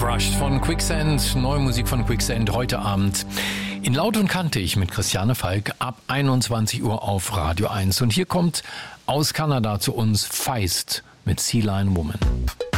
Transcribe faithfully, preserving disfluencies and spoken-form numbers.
Crushed von Quicksand, neue Musik von Quicksand heute Abend in Laut und Kantig mit Christiane Falk ab einundzwanzig Uhr auf Radio eins. Und hier kommt aus Kanada zu uns Feist mit Sea Lion Woman.